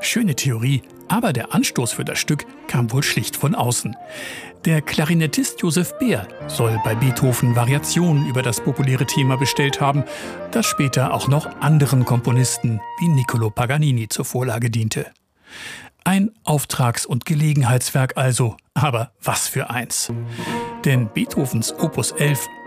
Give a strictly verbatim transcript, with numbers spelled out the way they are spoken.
Schöne Theorie, aber der Anstoß für das Stück kam wohl schlicht von außen. Der Klarinettist Josef Beer soll bei Beethoven Variationen über das populäre Thema bestellt haben, das später auch noch anderen Komponisten wie Niccolò Paganini zur Vorlage diente. Ein Auftrags- und Gelegenheitswerk also, aber was für eins. Denn Beethovens Opus elf